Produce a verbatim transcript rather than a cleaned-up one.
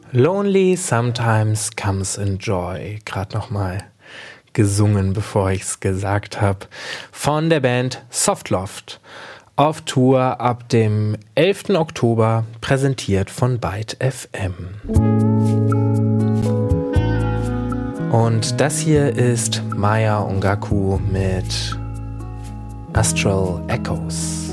Lonely sometimes comes in joy. Gerade nochmal gesungen, bevor ich es gesagt habe. Von der Band Softloft. Auf Tour ab dem elften Oktober, präsentiert von Byte F M. Und das hier ist Maya Ongaku mit Astral Echoes.